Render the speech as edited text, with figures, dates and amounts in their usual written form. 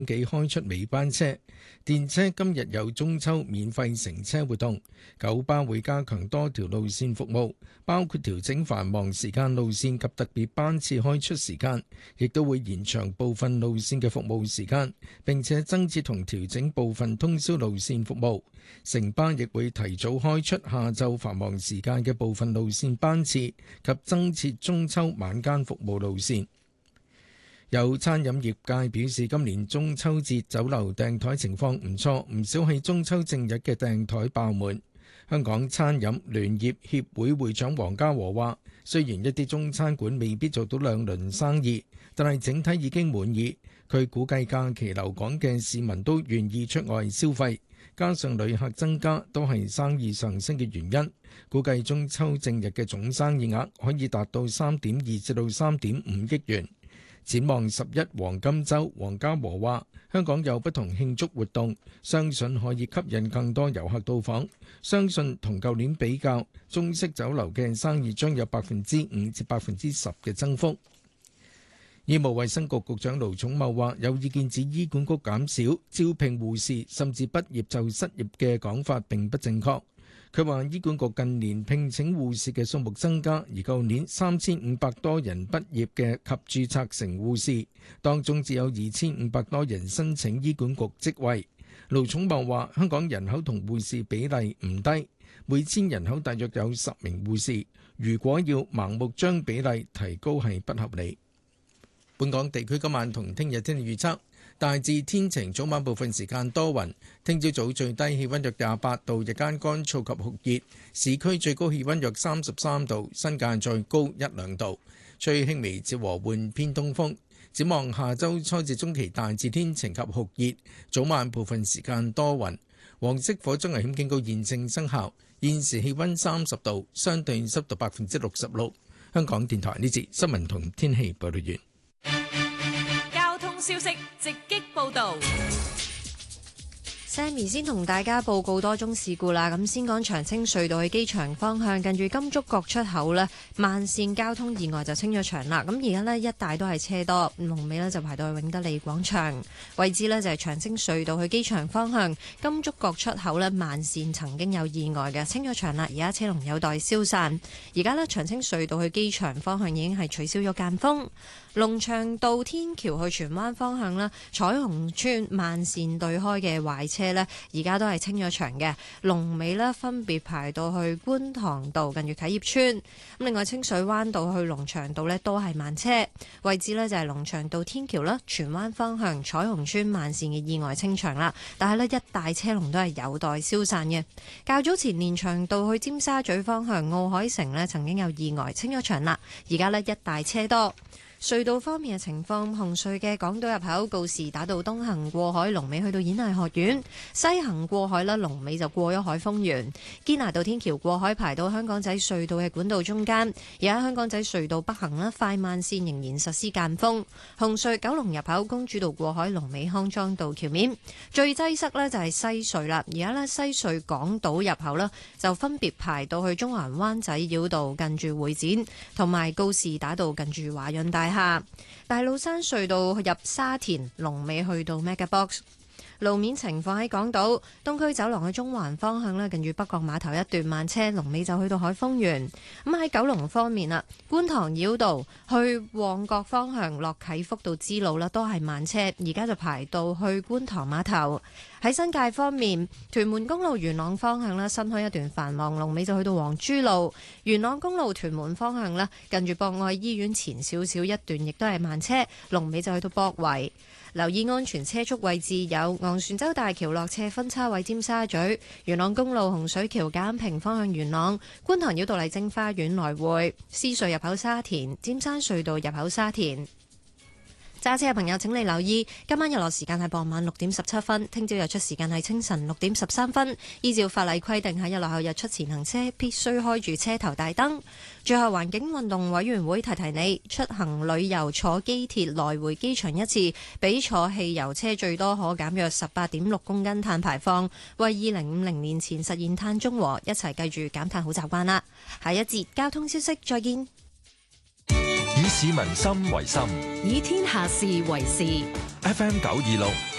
幾開出尾班車。電車今日有中秋免費乘車活動，九巴會加強多條路線服務，包括調整繁忙時間路線及特別班次開出時間，亦都會延長部分路線嘅服務時間，並且增設同調整部分通宵路線服務。城巴亦會提早開出下晝繁忙時間嘅部分路線班次及增設中秋晚間服務路線。有餐飲業界表示，今年中秋節酒樓訂台情況唔錯，唔少係中秋正日嘅訂台爆滿。香港餐飲聯業協會會長黃家和話，雖然一啲中餐館未必做到兩輪生意，但係整體已經滿意。佢估計假期留港嘅市民都願意出外消費，加上旅客增加都係生意上升嘅原因。估計中秋正日嘅總生意額可以達到3.2至到3.5億元。展望11黃金週，黃家和話：香港有不同慶祝活動，相信可以吸引更多遊客到訪。相信同舊年比較，中式酒樓嘅生意將有5%至10%嘅增幅。醫務衛生局局長盧寵茂話：有意見指醫管局減少招聘護士，甚至畢業就失業嘅講法並不正確。佢話醫管局近年聘請護士嘅數目增加，而舊年3500多人畢業嘅及註冊成護士，當中只有2500多人申請醫管局職位。盧寵茂話：香港人口同護士比例唔低，每千人口大約有10名護士，如果要盲目將比例提高係不合理。本港地區今晚同聽日天氣預測。大致天晴，早晚部分時間多雲。聽朝早最低氣溫約28度，日間乾燥及酷熱，市區最高氣溫約33度，新界再高1-2度。吹輕微至和緩偏東風。展望下周初至中期大致天晴及酷熱，早晚部分時間多雲。黃色火災危險警告現正生效。現時氣溫30度，相對濕度66%。香港電台呢節新聞同天氣報道完。 消息直擊報導。 Sammy 先同大家報告多宗事故啦。咁先講長青隧道去機場方向，近住金竹角出口呢，慢線交通意外就清咗場啦。咁而家呢，一帶都係車多，龍尾呢就排到去永德利廣場位置呢，就係長青隧道去機場方向金竹角出口呢，慢線曾經有意外嘅，清咗場啦。而家車龍有待消散。而家呢，長青隧道去機場方向已經係取消咗間封。龍翔道天橋去荃灣方向啦，彩虹村慢線對開嘅壞車呢，而家都係清咗場嘅。龍尾呢分別排到去觀塘道近住啟業村。咁另外清水灣道去龍翔道呢都係慢車，位置呢就係龍翔道天橋啦，荃灣方向彩虹村慢線嘅意外清場啦，但係呢，一大車龍都係有待消散嘅。較早前連翔道去尖沙咀方向奧海城呢曾經有意外清咗場啦，而家呢，一大車多。隧道方面嘅情況，紅隧嘅港島入口告士打道東行過海，龍尾去到演藝學院；西行過海啦，龍尾就過咗海峰園。堅拿道天橋過海排到香港仔隧道嘅管道中間，而家香港仔隧道北行啦，快慢線仍然實施間封。紅隧九龍入口公主道過海，龍尾康莊道橋面。最擠塞呢就係西隧啦，而家呢，西隧港島入口啦就分別排到去中環灣仔繞道近住會展，同埋告士打道近住華潤大大老山隧道入沙田，龍尾去到 MegaBox。路面情況喺港島東區走廊去中環方向咧，近住北角碼頭一段慢車，龍尾就去到海峰園。咁喺九龍方面啦，觀塘繞道去旺角方向落啟福道支路啦，都係慢車，而家就排到去觀塘碼頭。喺新界方面，屯門公路元朗方向啦，新開一段繁忙，龍尾就去到黃珠路。元朗公路屯門方向啦，近住博愛醫院前少少一段，亦都係慢車，龍尾就去到博圍。留意安全車速位置有昂船洲大橋落斜分叉位尖沙咀、元朗公路洪水橋隔音屏方向元朗、觀塘繞道麗晶花園來回、獅隧入口沙田、尖山隧道入口沙田。揸車嘅朋友請你留意，今晚日落時間係傍晚6點17分，聽朝日出時間係清晨6點13分。依照法例規定，喺日落後日出前行車必須開住車頭大燈。最後，環境運動委員會提提你，出行旅遊坐機鐵來回機場一次，比坐汽油車最多可減約18.6公斤碳排放，為2050年前實現碳中和，一齊記住減碳好習慣啦。下一節交通消息，再見。 以市民心為心， 以天下事為事。 FM 926。